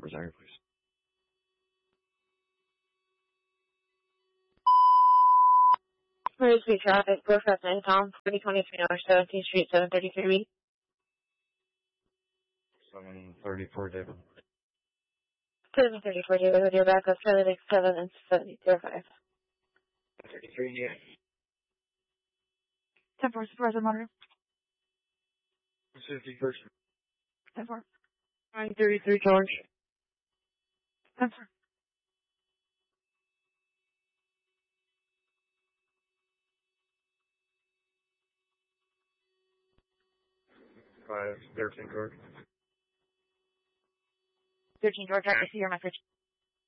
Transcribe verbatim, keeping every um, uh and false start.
representative, please. Please be traffic, four five nine Tom, thirty twenty-three North seventeenth Street, seven thirty-three. seven thirty-four, David. seven thirty-four, David, with your backup, seven six seven and seven zero five. thirty-three, yeah. ten four, Supervisor Monitor. fifty-first. ten four. nine thirty-three, George. ten four. five thirteen, George. thirteen, George, I see your message.